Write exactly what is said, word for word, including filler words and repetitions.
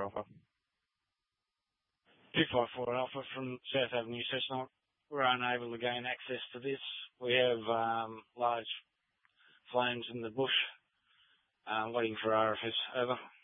for Alpha. two five four Alpha from South Avenue, Cessnock. We're unable to gain access to this. We have um, large flames in the bush, uh, waiting for R F S. Over.